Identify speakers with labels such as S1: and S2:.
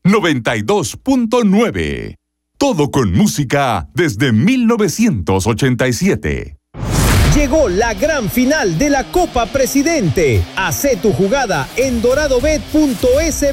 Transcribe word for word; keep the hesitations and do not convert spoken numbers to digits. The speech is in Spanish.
S1: noventa y dos punto nueve. Todo con música desde mil novecientos ochenta y siete.
S2: Llegó la gran final de la Copa Presidente. Hacé tu jugada en doradobet punto es